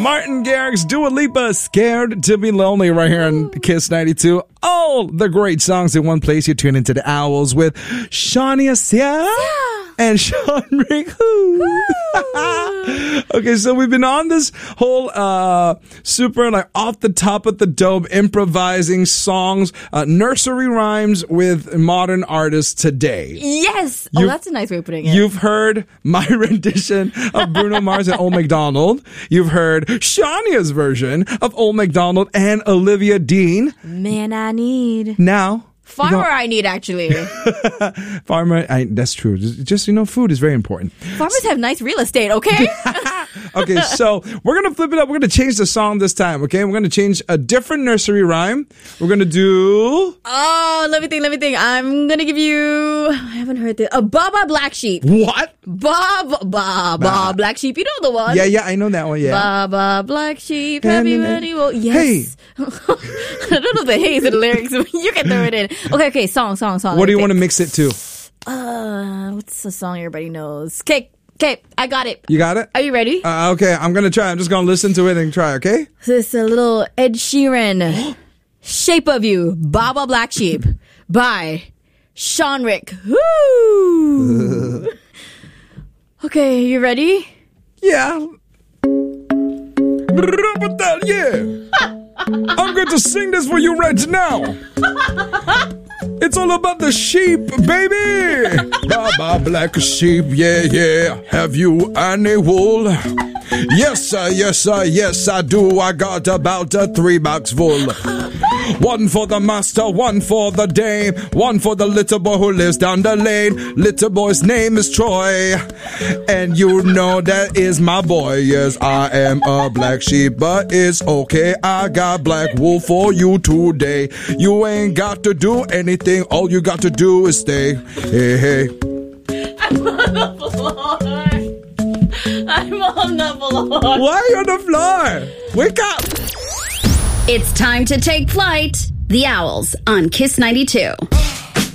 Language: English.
Martin Garrix, Dua Lipa, Scared to Be Lonely right here on Kiss 92. All the great songs in one place. You tune into the Owls with Shania Sia and Sean Rick. Okay, so we've been on this whole super like off the top of the dome improvising songs, nursery rhymes with modern artists today. Yes! Oh, that's a nice way of putting it. You've heard my rendition of Bruno Mars and Old MacDonald. You've heard Shania's version of Old MacDonald and Olivia Dean. Man, I need. Now... Farmer I need, actually. Farmer, that's true. Just, food is very important. Farmers have nice real estate, okay? Okay, so we're going to flip it up. We're going to change the song this time, okay? We're going to change a different nursery rhyme. We're going to do... Oh, let me think. I'm going to give you... I haven't heard this. Baba Black Sheep. What? Baba Black Sheep. You know the one. Yeah, I know that one, yeah. Baba Black Sheep, happy wedding. Yes. Hey. I don't know the haze in the lyrics. You can throw it in. Okay, song. What do you want to mix it to? What's the song everybody knows? Okay, I got it. You got it? Are you ready? Okay, I'm going to try. I'm just going to listen to it and try, okay? This is a little Ed Sheeran. Shape of You, Baba Black Sheep by Sean Rick. Woo! Okay, you ready? Yeah. Yeah. I'm going to sing this for you right now. It's all about the sheep, baby. Baba Black Sheep, yeah. Have you any wool? Yes, I do. I got about 3 bags full. One for the master, one for the dame, one for the little boy who lives down the lane. Little boy's name is Troy, and you know that is my boy. Yes, I am a black sheep, but it's okay. I got black wool for you today. You ain't got to do anything. All you got to do is stay. Hey. I'm on the floor. Why are you on the floor? Wake up. It's time to take flight. The Owls on Kiss 92.